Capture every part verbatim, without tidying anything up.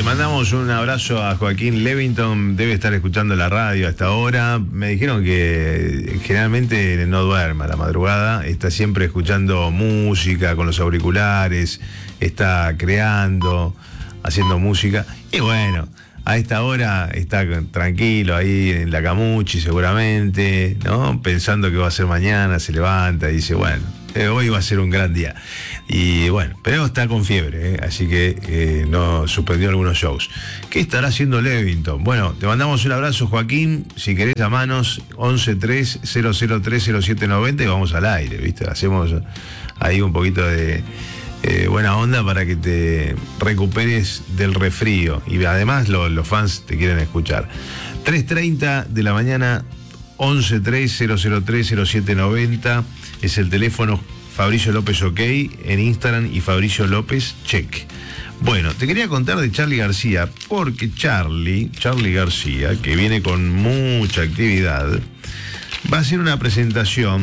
mandamos un abrazo a Joaquín Levington, debe estar escuchando la radio hasta ahora. Me dijeron que generalmente no duerme a la madrugada, está siempre escuchando música con los auriculares, está creando, haciendo música. Y bueno, a esta hora está tranquilo ahí en la Camuchi seguramente, ¿no? Pensando que va a ser mañana, se levanta y dice, bueno, eh, hoy va a ser un gran día. Y bueno, pero está con fiebre, ¿eh? Así que eh, no suspendió algunos shows. ¿Qué estará haciendo Levington? Bueno, te mandamos un abrazo, Joaquín. Si querés, llamanos once tres cero cero tres cero siete noventa y vamos al aire, ¿viste? Hacemos ahí un poquito de eh, buena onda para que te recuperes del resfrío. Y además lo, los fans te quieren escuchar. tres treinta de la mañana, once tres cero cero tres cero siete noventa es el teléfono. Fabricio López OK en Instagram y Fabricio López Check. Bueno, te quería contar de Charly García, porque Charly, Charly García, que viene con mucha actividad, va a hacer una presentación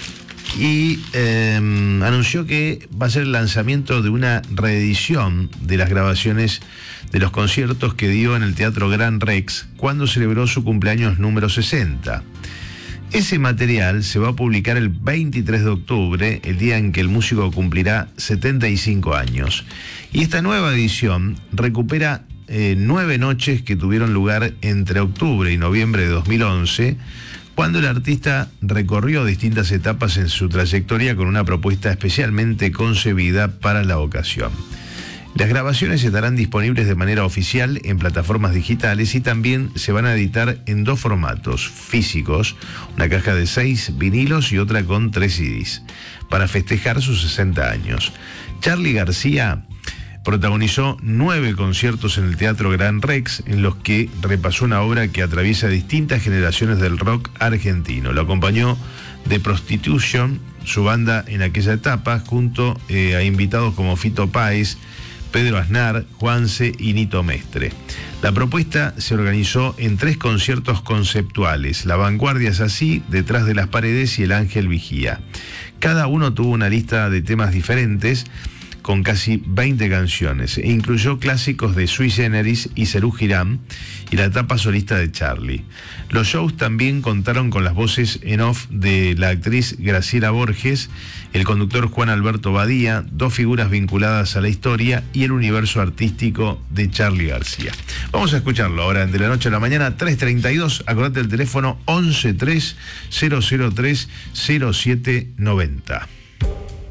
y eh, anunció que va a ser el lanzamiento de una reedición de las grabaciones de los conciertos que dio en el Teatro Gran Rex cuando celebró su cumpleaños número sesenta. Ese material se va a publicar el veintitrés de octubre, el día en que el músico cumplirá setenta y cinco años. Y esta nueva edición recupera eh, nueve noches que tuvieron lugar entre octubre y noviembre de dos mil once, cuando el artista recorrió distintas etapas en su trayectoria con una propuesta especialmente concebida para la ocasión. Las grabaciones estarán disponibles de manera oficial en plataformas digitales y también se van a editar en dos formatos físicos, una caja de seis vinilos y otra con tres C Ds, para festejar sus sesenta años. Charly García protagonizó nueve conciertos en el Teatro Gran Rex, en los que repasó una obra que atraviesa distintas generaciones del rock argentino. Lo acompañó The Prostitution, su banda en aquella etapa, junto eh, a invitados como Fito Páez, Pedro Aznar, Juanse y Nito Mestre. La propuesta se organizó en tres conciertos conceptuales: La Vanguardia es así, Detrás de las paredes y El Ángel Vigía. Cada uno tuvo una lista de temas diferentes, con casi veinte canciones, e incluyó clásicos de Sui Generis y Serú Girán y la etapa solista de Charly. Los shows también contaron con las voces en off de la actriz Graciela Borges, el conductor Juan Alberto Badía, dos figuras vinculadas a la historia y el universo artístico de Charly García. Vamos a escucharlo ahora, de la noche a la mañana, tres treinta y dos, acordate el teléfono once tres cero cero tres cero siete noventa.